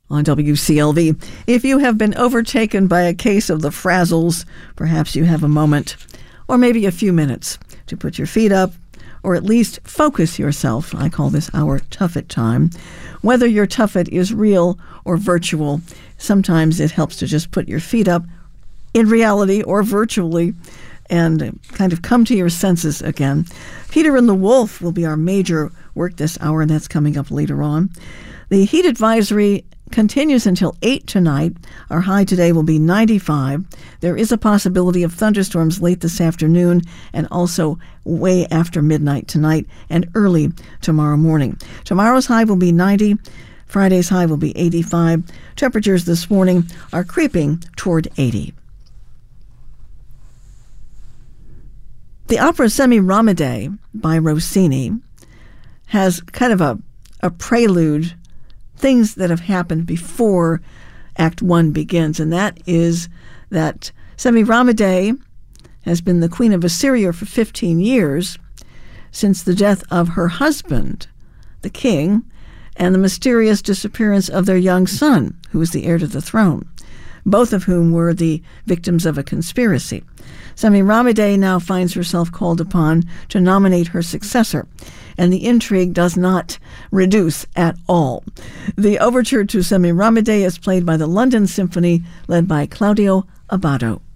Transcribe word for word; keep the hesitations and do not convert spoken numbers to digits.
on W C L V. If you have been overtaken by a case of the frazzles, perhaps you have a moment, or maybe a few minutes, to put your feet up, or at least focus yourself. I call this our Tough It time. Whether your Tough It is real or virtual, sometimes it helps to just put your feet up in reality or virtually and kind of come to your senses again. Peter and the Wolf will be our major work this hour, and that's coming up later on. The heat advisory continues until eight tonight. Our high today will be ninety-five. There is a possibility of thunderstorms late this afternoon and also way after midnight tonight and early tomorrow morning. Tomorrow's high will be ninety. Friday's high will be eighty-five. Temperatures this morning are creeping toward eighty. The opera Semiramide by Rossini has kind of a, a prelude, things that have happened before Act One begins, and that is that Semiramide has been the queen of Assyria for fifteen years, since the death of her husband, the king, and the mysterious disappearance of their young son, who was the heir to the throne, both of whom were the victims of a conspiracy. Semiramide now finds herself called upon to nominate her successor, and the intrigue does not reduce at all. The overture to Semiramide is played by the London Symphony, led by Claudio Abbado.